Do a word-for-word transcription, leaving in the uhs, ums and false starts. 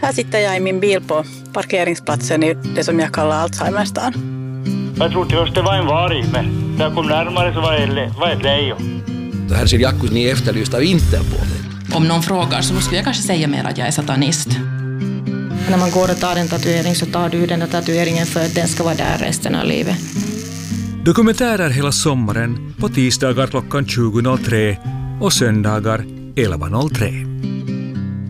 Här sitter jag i min bil på parkeringsplatsen i det som jag kallar Alzheimerstan. Jag trodde först det var en varg, men när jag kom närmare så var det, var ett lejon. Herr Sirjakus, ni är efterlyst av Interpol. Om någon frågar så skulle jag kanske säga mer att jag är satanist. När man går och tar en tatuering så tar du den här tatueringen för att den ska vara där resten av livet. Dokumentärer hela sommaren på tisdagar klockan tjugo noll tre och söndagar elva noll tre.